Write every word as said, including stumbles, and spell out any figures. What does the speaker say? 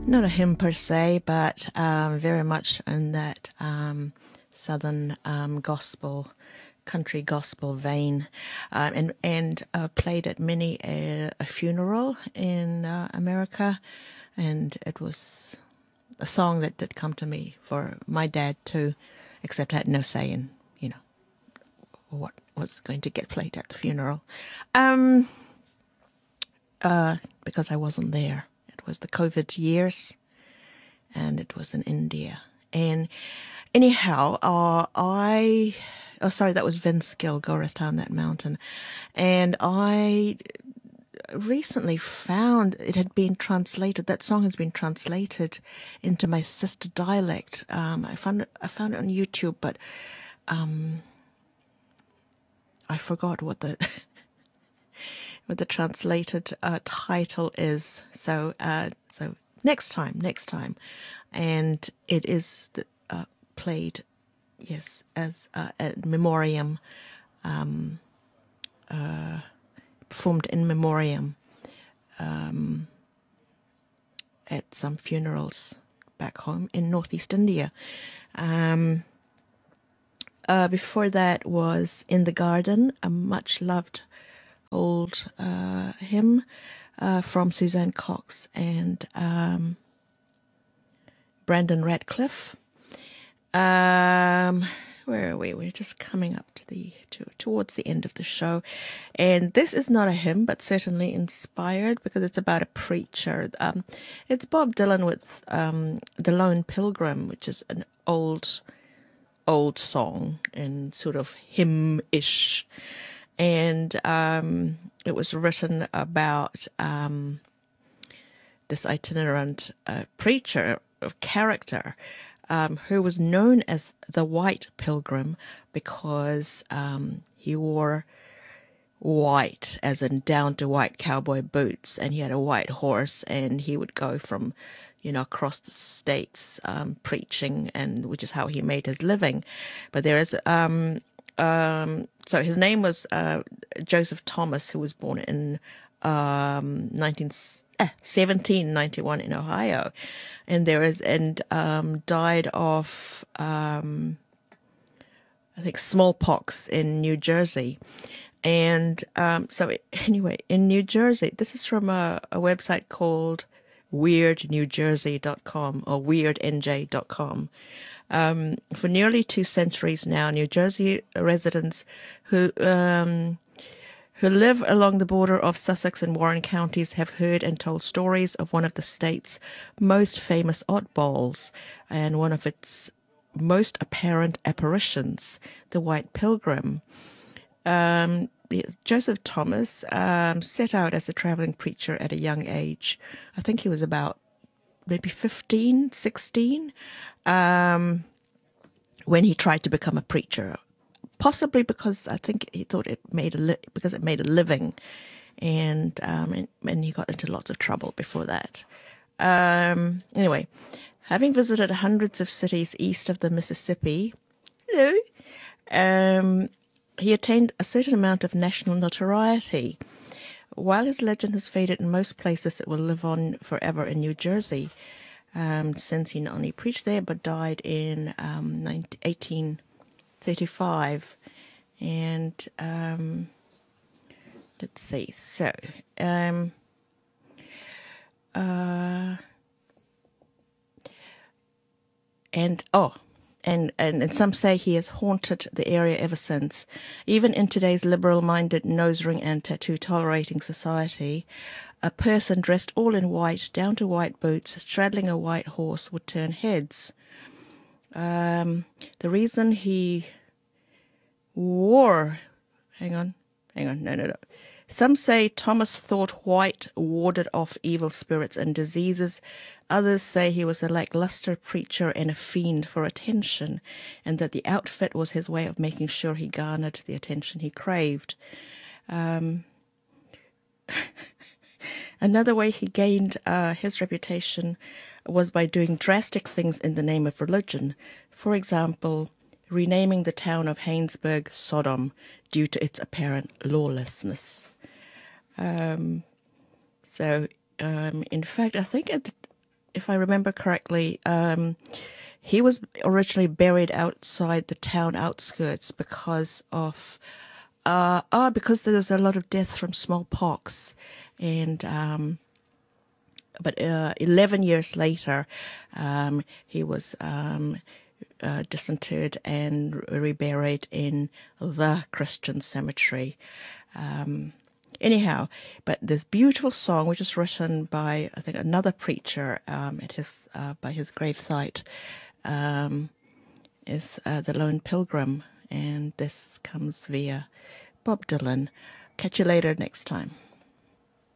not a hymn per se, but um, very much in that um, southern um, gospel, country gospel vein, um, and and uh, played at many a, a funeral in uh, America, and it was a song that did come to me for my dad too, except I had no say in you know what was going to get played at the funeral, um, uh, because I wasn't there. It was the COVID years, and it was in India. And anyhow, uh, I, oh, sorry, that was Vince Gill, Go Rest High on That Mountain. And I recently found it had been translated, that song has been translated into my sister dialect. Um, I found it, I found it on YouTube, but um, I forgot what the what the translated uh, title is. So, uh, so next time, next time, and it is the, uh, played, yes, as uh, a memoriam, um, uh, performed in memoriam um, at some funerals back home in northeast India. Um, uh, before that was In the Garden, a much loved old uh, hymn uh, from Suzanne Cox and um, Brandon Radcliffe. Um, where are we? We're just coming up to the to, towards the end of the show, and this is not a hymn, but certainly inspired because it's about a preacher. Um, it's Bob Dylan with um, "The Lone Pilgrim," which is an old, old song and sort of hymn-ish, and um, it was written about um, this itinerant uh, preacher of character. Um, who was known as the White Pilgrim because um, he wore white, as in down to white cowboy boots, and he had a white horse, and he would go from, you know, across the states um, preaching, and which is how he made his living. But there is, um, um, so his name was uh, Joseph Thomas, who was born in um, nineteen, eh, seventeen ninety-one in Ohio, and there is and um, died of um, I think smallpox in New Jersey. And um, so anyway, in New Jersey, this is from a, a website called weird new jersey dot com or weird n j dot com. Um, for nearly two centuries now, New Jersey residents who um, who live along the border of Sussex and Warren counties have heard and told stories of one of the state's most famous oddballs and one of its most apparent apparitions, the White Pilgrim. Um, Joseph Thomas um, set out as a traveling preacher at a young age. I think he was about maybe fifteen, sixteen, um, when he tried to become a preacher. Possibly because I think he thought it made a li- because it made a living, and um, and, and he got into lots of trouble before that. Um, anyway, having visited hundreds of cities east of the Mississippi, hello, um, he attained a certain amount of national notoriety. While his legend has faded in most places, it will live on forever in New Jersey, um, since he not only preached there but died in um, eighteen thirty-five. And um, let's see, so um, uh, and oh, and, and and some say he has haunted the area ever since. Even in today's liberal-minded nose ring and tattoo tolerating society, a person dressed all in white, down to white boots, straddling a white horse, would turn heads. Um, the reason he wore, hang on, hang on, no, no, no. Some say Thomas thought white warded off evil spirits and diseases. Others say he was a lackluster preacher and a fiend for attention, and that the outfit was his way of making sure he garnered the attention he craved. Um, another way he gained uh, his reputation was by doing drastic things in the name of religion. For example, renaming the town of Hainesburg Sodom due to its apparent lawlessness. Um, so, um, in fact, I think it, if I remember correctly, um, he was originally buried outside the town outskirts because of uh, oh, because there was a lot of deaths from smallpox, and um, but uh, eleven years later, um, he was um, uh, disinterred and reburied in the Christian cemetery. Um, anyhow, but this beautiful song, which is written by I think another preacher um, at his uh, by his gravesite, um, is uh, "The Lone Pilgrim," and this comes via Bob Dylan. Catch you later next time.